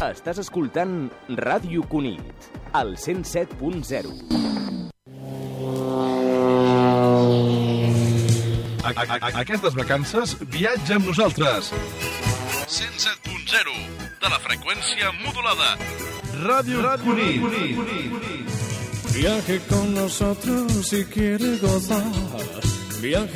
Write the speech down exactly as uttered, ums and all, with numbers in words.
Estàs escoltant Ràdio Cunit, al cent set punt zero. Aquestes vacances viatja amb nosaltres. cent set punt zero de la freqüència modulada. Ràdio Cunit. Viaje con nosotros si quiere gozar. Viaje